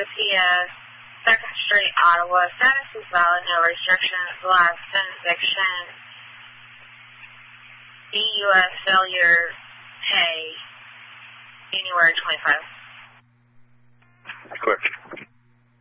Sophia, 2nd Street, Ottawa. Status is valid, no restrictions. Last conviction, U.S. failure pay, January 25. Correct.